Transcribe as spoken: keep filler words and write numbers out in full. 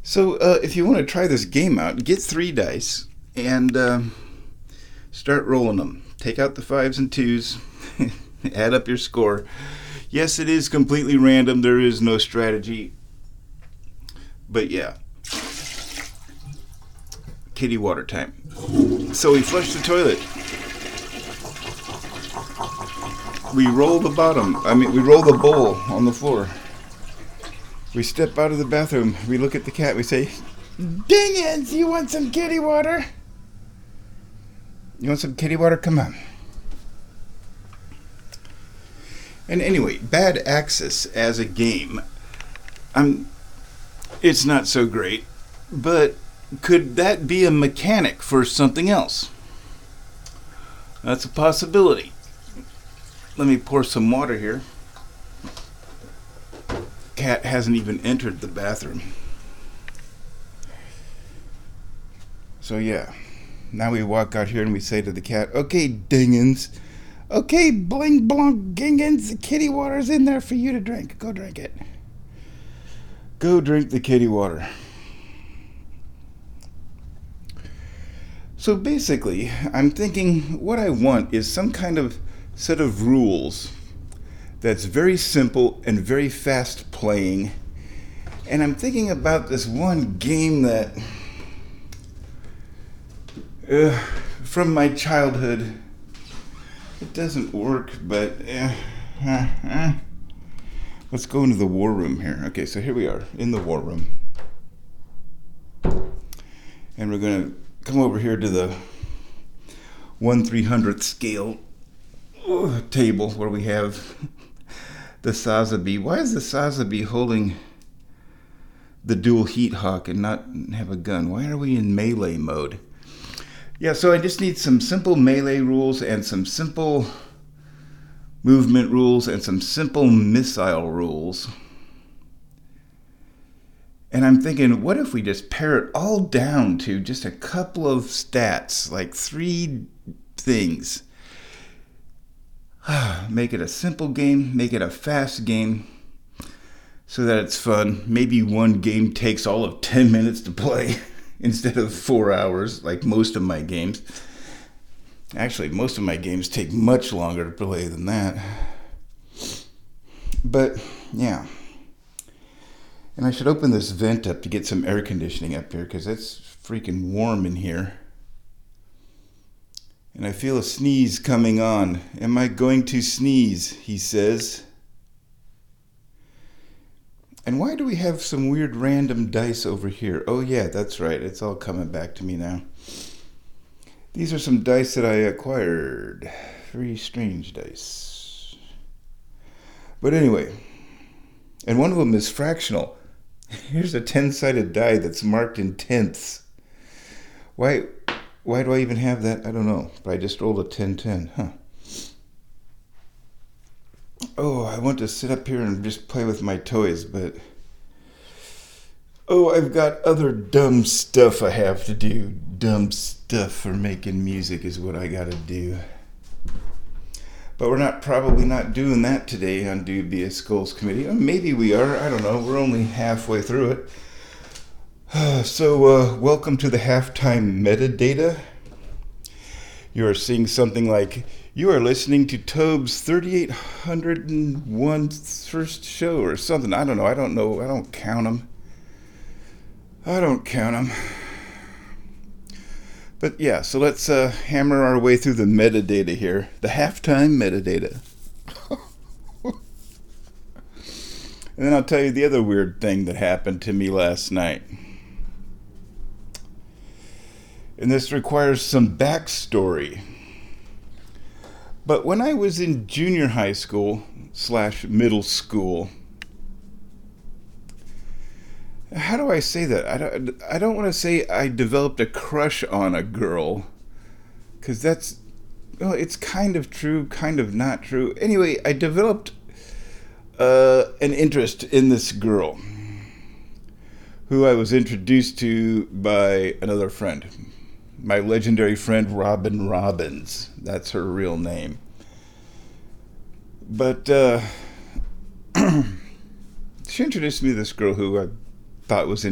So, uh, if you want to try this game out, get three dice and um, start rolling them. Take out the fives and twos, add up your score. Yes, it is completely random. There is no strategy. But yeah. Kitty water time. So we flush the toilet. We roll the bottom. I mean, we roll the bowl on the floor. We step out of the bathroom. We look at the cat. We say, "Dingens, you want some kitty water? You want some kitty water? Come on." And anyway, Bad Axis as a game, I'm. It's not so great, but could that be a mechanic for something else? That's a possibility. Let me pour some water here. Cat hasn't even entered the bathroom. So yeah, now we walk out here and we say to the cat, "Okay, Dingens. Okay, bling blong gingins, the kitty water's in there for you to drink. Go drink it. Go drink the kitty water." So basically, I'm thinking what I want is some kind of set of rules that's very simple and very fast playing. And I'm thinking about this one game that, uh, from my childhood, it doesn't work, but uh, uh, uh. Let's go into the war room here. Okay, so here we are in the war room. And we're going to come over here to the one three hundredth scale uh, table where we have the Sazabi. Why is the Sazabi holding the dual heat hawk and not have a gun? Why are we in melee mode? Yeah, so I just need some simple melee rules and some simple movement rules and some simple missile rules. And I'm thinking, what if we just pare it all down to just a couple of stats, like three things? Make it a simple game, make it a fast game, so that it's fun. Maybe one game takes all of ten minutes to play instead of four hours, like most of my games. Actually, most of my games take much longer to play than that. But, yeah. And I should open this vent up to get some air conditioning up here, because it's freaking warm in here. And I feel a sneeze coming on. Am I going to sneeze? He says. And why do we have some weird random dice over here? Oh yeah, that's right. It's all coming back to me now. These are some dice that I acquired. Very strange dice. But anyway, and one of them is fractional. Here's a ten-sided die that's marked in tenths. Why... Why do I even have that? I don't know. But I just rolled a ten ten. Huh. Oh, I want to sit up here and just play with my toys, but... Oh, I've got other dumb stuff I have to do. Dumb stuff for making music is what I gotta do. But we're not probably not doing that today on Dubious Skulls Committee. Or maybe we are. I don't know. We're only halfway through it. So, uh, welcome to the halftime metadata. You are seeing something like, you are listening to Tobe's thirty-eight oh one first show or something. I don't know. I don't know. I don't count them. I don't count them. But yeah, so let's uh, hammer our way through the metadata here. The halftime metadata. And then I'll tell you the other weird thing that happened to me last night. And this requires some backstory. But when I was in junior high school slash middle school, how do I say that? I don't, I don't want to say I developed a crush on a girl, because that's, well, it's kind of true, kind of not true. Anyway, I developed uh, an interest in this girl, who I was introduced to by another friend. My legendary friend, Robin Robbins. That's her real name. But uh, she introduced me to this girl who I thought was